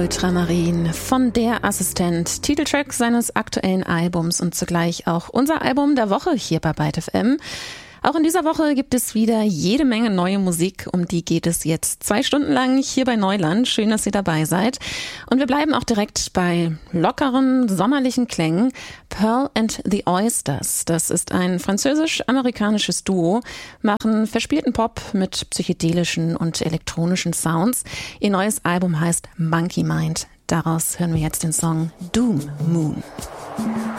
Ultramarin von Der Assistent, Titeltrack seines aktuellen Albums und zugleich auch unser Album der Woche hier bei Byte FM. Auch in dieser Woche gibt es wieder jede Menge neue Musik, um die geht es jetzt 2 Stunden lang hier bei Neuland. Schön, dass ihr dabei seid. Und wir bleiben auch direkt bei lockeren, sommerlichen Klängen. Pearl and the Oysters, das ist ein französisch-amerikanisches Duo, machen verspielten Pop mit psychedelischen und elektronischen Sounds. Ihr neues Album heißt Monkey Mind. Daraus hören wir jetzt den Song Doom Moon.